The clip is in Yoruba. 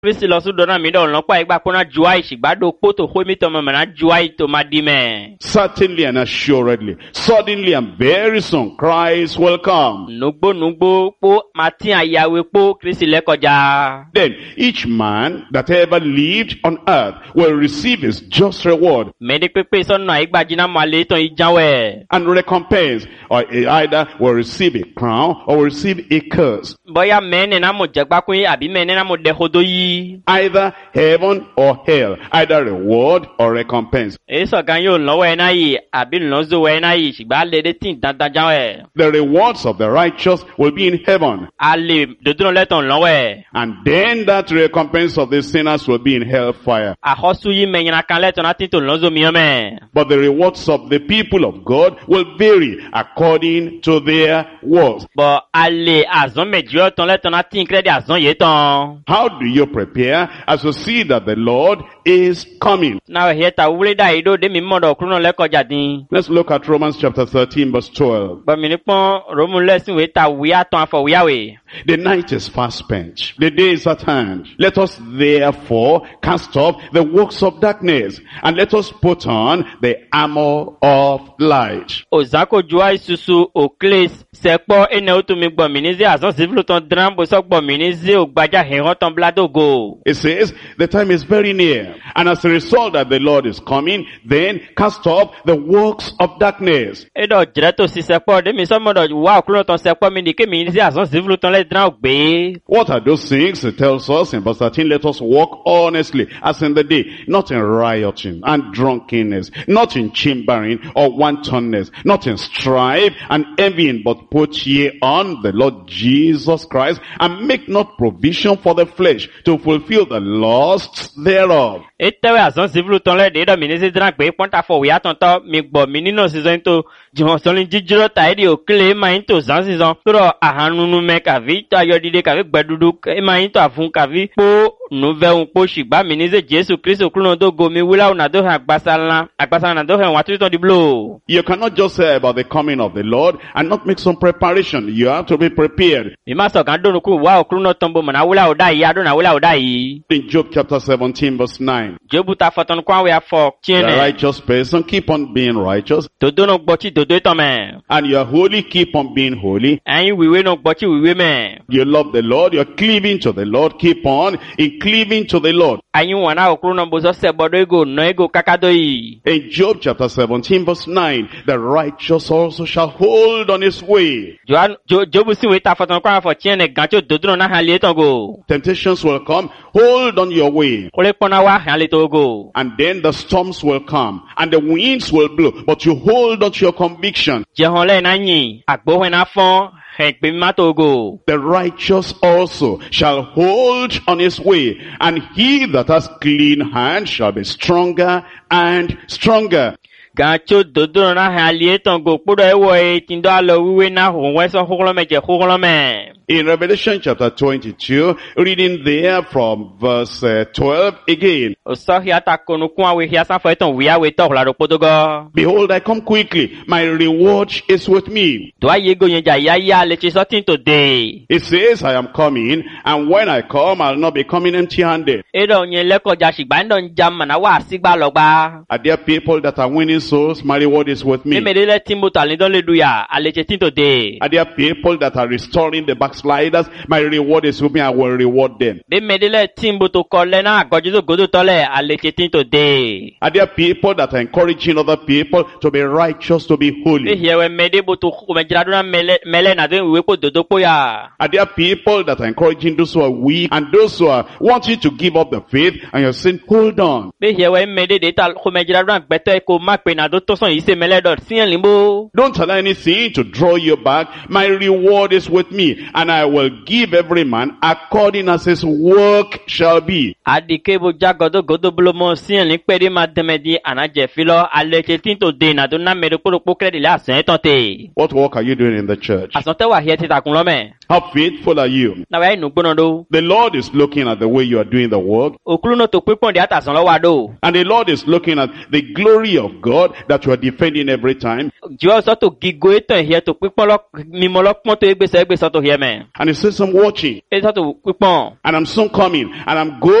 Kristi lo su dona mi do lo pa igba kona juai shigbado poto homi to mama juai to madime. Certainly and assuredly, suddenly and very soon, Christ will come. Nugbo po mati ayawe po Kristi le koja. Then each man that ever lived on earth will receive his just reward Mede pepe so na igba jina male to ijanwe. and recompense, or either will receive a crown or will receive a curse. Boya mene na mo jagba kun abi mene na mo de hodo yi. Either heaven or hell, either reward or recompense. Eso gan yo lowo na yi abi nlozo we na yi shigba le de tin dandan janwe. The rewards of the righteous will be in heaven, Ale dodun le ton lowo. and then that recompense of the sinners will be in hellfire. Ahosu yi menyana kan le ton atin to nlozo mi ome. But the rewards of the people of God will vary according to their works. Bo ale azon mejo ton le ton atin kredi azon ye ton. How do you prepare as you see that the Lord is coming? Na he ta wule da ido de mi modo kruno le koja din. Let's look at Romans chapter 13 verse 12. Bo mi ni pon romu lesin we ta wi aton afo wi awe. The night is fast spent. The day is at hand. Let us therefore cast off the works of darkness, and let us put on the armor of light. Ozako jua isusu okles sepo ene otumi gbo mi ni ze azon civil ton drambo so gbo mi ni ze ogbaja heron ton bladogo. It says the time is very near, and as a result that the Lord is coming, then cast off the works of darkness. Edo jereto si sepo de mi so modo wa okruno ton sepo mi ni ke mi ni ze azon civil ton le dran ogbe. What are those things? It tells us in verse 13, let us walk honestly as in the day, not in rioting and drunkenness, not in chambering or wantonness, not in strife and envying, but put ye on the Lord Jesus Christ, and make not provision for the flesh to fulfill the lusts thereof. Etewe azon civil ton le de do mi ni ze dran gbe ponta fo wi aton to mi gbo mi ni no season to jihon solin jijiro ta edi okle ma into zan season to ahanunu me ka vi to ayodide ka vi gbedudu e ma into afun ka vi po nuve un po shigba mi ni ze Jesu Kristo kruno do go mi wula una do agbasala na do he wa to di blow. You cannot just say about the coming of the Lord and not make some preparation. You have to be prepared. Mi ma so kan do nu ku wa okruno tombo mana wula oda yi ado na wula oda yi. In Job chapter 17 verse 9, Jobu ta foton kwa we afọ the tiene. righteous person keep on being righteous, Dodo no gbochi dodo to me. and you are holy, keep on being holy. Ayin wiwe no gbochi wiwe me. You love the Lord, you're cleaving to the Lord, keep on in cleaving to the Lord. Ayin wana okruno bozo se bodo ego no ego kakado yi. In Job chapter 17 verse 9, the righteous also shall hold on his way. Jobu si we ta foton kwa afọ tiene gancho dodo na han le ton go. Temptations will come, hold on your way. Kole pona wa han le to go. And then the storms will come, and the winds will blow, but you hold on to your conviction. Jehon le na yin, agbo we na fon, hekpe ma to go. The righteous also shall hold on his way, and he that has clean hands shall be stronger and stronger. Gancho dodo na han le ton go podo ewo e tindo alo wiwe na ho we so hogolome je hogolome. In Revelation chapter 22, reading there from verse 12 again. Oso hiata konu kwa we hiasa fo eton wiya we to la do podogo. Behold, I come quickly. My reward is with me. Do aye go yen ja ya le chi something today. It says, I am coming, and when I come, I'll not be coming empty-handed. Edo yen le ko ja shigba ndo njam na wa sigba logba. Are there people that are winning souls? My reward is with me. Me le timbo tali don le duya ale che tin today. Are there people that are restoring the backsliders? My reward is with me. I will reward them. Be me le timbo to kolle na gojo to godo tole ale che tin today. Are there people that are encouraging other people to be righteous, to be Be holy? here we me de bo to ko me jira do na mele na do we ko dodo po ya. Are there people that are encouraging those who are weak and those who are wanting to give up the faith, and you're saying, hold on. Be here we me de ta ko me jira do na gbeto ko ma pe na do to son yi se mele do sien limbo. Don't allow anything to draw you back. My reward is with me, and I will give every man according as his work shall be. Adike bo ja godo blo mo sien li pe de ma demedi anaje filo ale che tin today na do na me do po credit la sen tante. What work are you doing in the church? Asante wa here ti ta kun lo me. How faithful are you? Na wa inu gbona do. The Lord is looking at the way you are doing the work. Okulu no to pipon de atasan lo wa do. And the Lord is looking at the glory of God that you are defending every time. Jiwa so to gigo etan here to pipon lo mimo lo pon to egbe so to here me. And he says, I'm watching. E so to pipon. And I'm soon coming. And I'm going